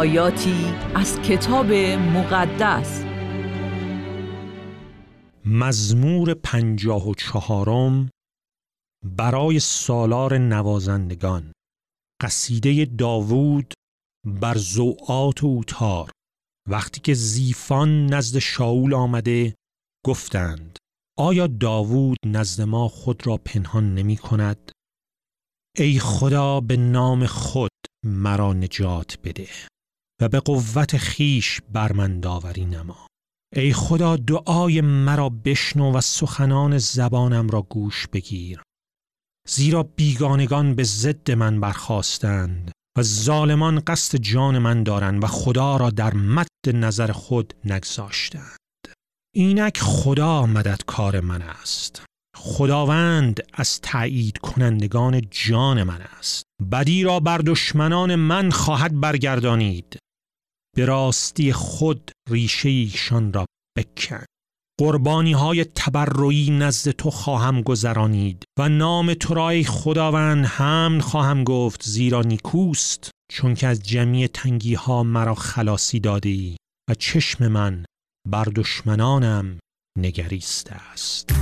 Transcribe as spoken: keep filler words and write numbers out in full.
آیاتی از کتاب مقدس. مزمور پنجاه و چهارم برای سالار نوازندگان، قصیده داوود بر زوعات و اوتار. وقتی که زیفان نزد شاول آمده گفتند آیا داوود نزد ما خود را پنهان نمی کند؟ ای خدا به نام خود مرا نجات بده و به قوت خیش بر من داوری نما. ای خدا دعای مرا بشنو و سخنان زبانم را گوش بگیر. زیرا بیگانگان به ضد من برخاستند و ظالمان قصد جان من دارند و خدا را در مد نظر خود نگذاشتند. اینک خدا مددکار من است، خداوند از تأیید کنندگان جان من است. بدی را بر دشمنان من خواهد برگردانید، به راستی خود ریشه ایشان را بکن. قربانی های تبرعی نزد تو خواهم گذرانید و نام تو را ای خداوند حمد خواهم گفت، زیرا نیکوست، چون که از جمعی تنگی ها مرا خلاصی داده ای و چشم من بر دشمنانم نگریسته است.